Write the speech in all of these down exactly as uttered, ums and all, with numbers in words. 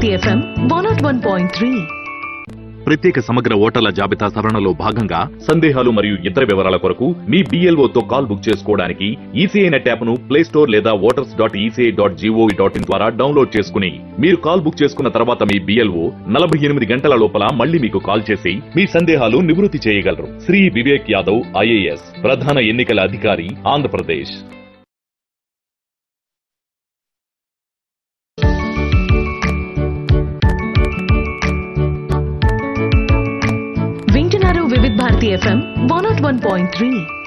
Bharati FM one not one point three. ప్రత్యేక సమగ్ర ఓటర్ల జాబితా సవరణలో భాగంగా సందేహాలు మరియు ఇతర వివరాల కొరకు మీ బిఎల్ఓతో కాల్ బుక్ చేసుకోవడానికి ఈసీఐ నెట్ యాప్ను ప్లే స్టోర్ లేదా voters dot ECI dot GOV dot in ద్వారా డౌన్లోడ్ చేసుకుని మీరు కాల్ బుక్ చేసుకున్న తర్వాత మీ బిఎల్ఓ నలభై ఎనిమిది గంటల లోపల మళ్ళీ మీకు కాల్ చేసి మీ సందేహాలు నివృత్తి చేయగలరు. శ్రీ వివేక్ యాదవ్ ఐఏఎస్, ప్రధాన ఎన్నికల అధికారి, ఆంధ్రప్రదేశ్. వింటున్నారు వివిధ Bharati FM one not one point three.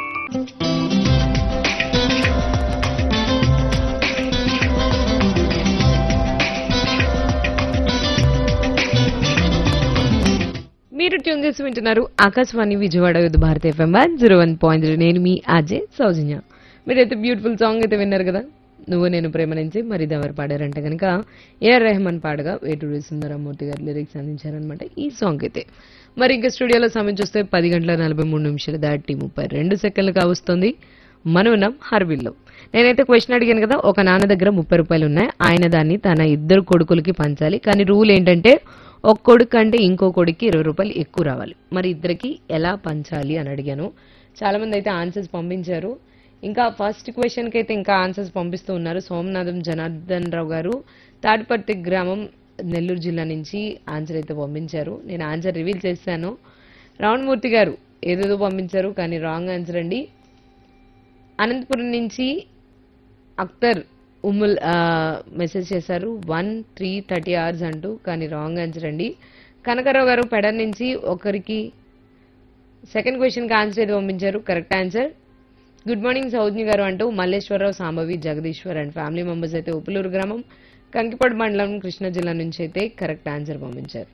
మీరు ట్యూన్ చేసి వింటున్నారు ఆకాశవాణి విజయవాడ వివిధ Bharati FM one zero one point three. నేను మీ అజయ్ సౌజన్య. మీరైతే బ్యూటిఫుల్ సాంగ్ అయితే విన్నారు కదా, నువ్వు నేను ప్రేమ నుంచి. మరి ఇది ఎవరు పాడారంటే కనుక ఏఆర్ రెహమాన్ పాడగా వేటూరి సుందరమూర్తి గారు లిరిక్స్ అందించారనమాట ఈ సాంగ్ అయితే. మరి ఇంకా స్టూడియోలో సమయం చూస్తే పది గంటల నలభై మూడు నిమిషాలు దాటి ముప్పై రెండు సెకండ్లు కావస్తుంది. మనం ఉన్నాం హర్విల్లో. నేనైతే క్వశ్చన్ అడిగాను కదా, ఒక నాన్న దగ్గర ముప్పై రూపాయలు ఉన్నాయి, ఆయన దాన్ని తన ఇద్దరు కొడుకులకి పంచాలి, కానీ రూల్ ఏంటంటే ఒక కొడుకు కంటే ఇంకో కొడుకు ఇరవై రూపాయలు ఎక్కువ రావాలి. మరి ఇద్దరికి ఎలా పంచాలి అని అడిగాను. చాలా మంది అయితే ఆన్సర్స్ పంపించారు. ఇంకా ఫస్ట్ క్వశ్చన్ కి అయితే ఇంకా ఆన్సర్స్ పంపిస్తూ ఉన్నారు. సోమనాథం జనార్దన్ రావు గారు తాటిపర్తి గ్రామం నెల్లూరు జిల్లా నుంచి ఆన్సర్ అయితే పంపించారు. నేను ఆన్సర్ రివీల్ చేశాను. రావణమూర్తి గారు ఏదేదో పంపించారు కానీ రాంగ్ ఆన్సర్ అండి. అనంతపురం నుంచి అఖ్తర్ ఉమ్ముల్ మెసేజ్ చేశారు వన్ త్రీ థర్టీ అవర్స్ అంటూ, కానీ రాంగ్ ఆన్సర్ అండి. కనకరావు గారు పెడర్ నుంచి ఒకరికి సెకండ్ క్వశ్చన్కి ఆన్సర్ అయితే పంపించారు, correct answer. Good morning Saujna గారు అంటూ Malleswara Rao, Sambavi, Jagadishwar and family members అయితే ఉప్పులూరు గ్రామం కంకిపాడు మండలం కృష్ణా జిల్లా నుంచి అయితే కరెక్ట్ ఆన్సర్ పంపించారు.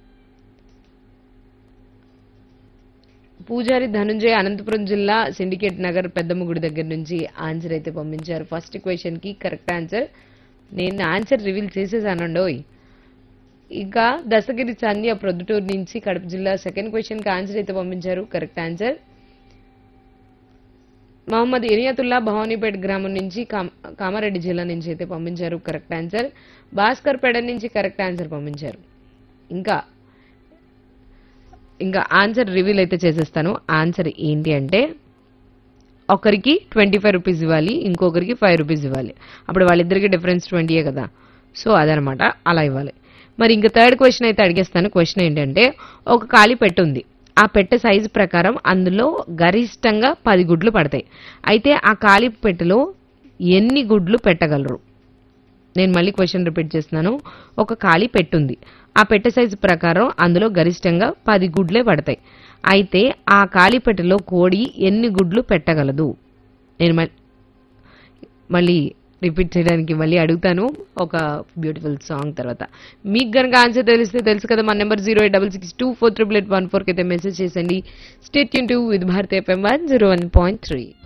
పూజారి ధనుంజయ అనంతపురం జిల్లా సిండికేట్ నగర్ పెద్దమ్మ గుడి దగ్గర నుంచి ఆన్సర్ అయితే పంపించారు ఫస్ట్ క్వశ్చన్ కి కరెక్ట్ ఆన్సర్. నేను ఆన్సర్ రివీల్ చేసేసానండోయ్. ఇంకా దశగిరి సంధ్య ప్రొద్దుటూరు నుంచి కడప జిల్లా సెకండ్ క్వశ్చన్ కి ఆన్సర్ అయితే పంపించారు, కరెక్ట్ ఆన్సర్. మహమ్మద్ ఇనియతుల్లా భవానీపేట గ్రామం నుంచి కామారెడ్డి జిల్లా నుంచి అయితే పంపించారు, కరెక్ట్ ఆన్సర్. భాస్కర్ పేడ నుంచి కరెక్ట్ ఆన్సర్ పంపించారు. ఇంకా ఇంకా ఆన్సర్ రివీల్ అయితే చేసేస్తాను. ఆన్సర్ ఏంటి అంటే ఒకరికి ట్వంటీ ఫైవ్ రూపీస్ ఇవ్వాలి, ఇంకొకరికి ఫైవ్ రూపీస్ ఇవ్వాలి. అప్పుడు వాళ్ళిద్దరికి డిఫరెన్స్ ట్వంటీయే కదా, సో అదనమాట, అలా ఇవ్వాలి. మరి ఇంకా థర్డ్ క్వశ్చన్ అయితే అడిగేస్తాను. క్వశ్చన్ ఏంటంటే ఒక ఖాళీ పెట్టె ఉంది, ఆ పెట్టె సైజు ప్రకారం అందులో గరిష్టంగా పది గుడ్లు పడతాయి. అయితే ఆ ఖాళీ పెట్టెలో ఎన్ని గుడ్లు పెట్టగలరు? నేను మళ్ళీ క్వశ్చన్ రిపీట్ చేస్తున్నాను. ఒక ఖాళీ పెట్టుంది, ఆ పెట్టె సైజు ప్రకారం అందులో గరిష్టంగా పది గుడ్లే పడతాయి. అయితే ఆ ఖాళీ పెట్టెలో కోడి ఎన్ని గుడ్లు పెట్టగలదు? నేను మళ్ళీ రిపీట్ చేయడానికి మళ్ళీ అడుగుతాను ఒక బ్యూటిఫుల్ సాంగ్ తర్వాత. మీకు కనుక ఆన్సర్ తెలిస్తే తెలుసు కదా, మన number zero eight double six two four triple eight one ఫోర్కి అయితే message చేసండి. Stay tune to with Bharati FM one zero one point three.